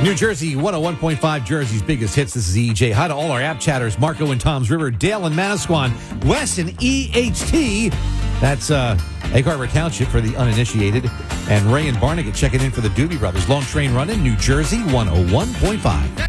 New Jersey, 101.5, Jersey's biggest hits. This is EJ. Hi to all our app chatters, Marco and Tom's River, Dale and Manasquan, West and EHT. That's Egg Harbor Township for the uninitiated. And Ray and Barnegat checking in for the Doobie Brothers. Long Train Running, New Jersey, 101.5.